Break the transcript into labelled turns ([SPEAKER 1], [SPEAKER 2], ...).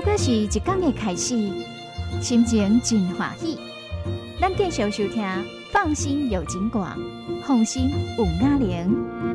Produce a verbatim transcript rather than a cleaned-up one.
[SPEAKER 1] 过是一天的开始，心情真欢喜。咱继续收听，放心有景广，放心有雅玲。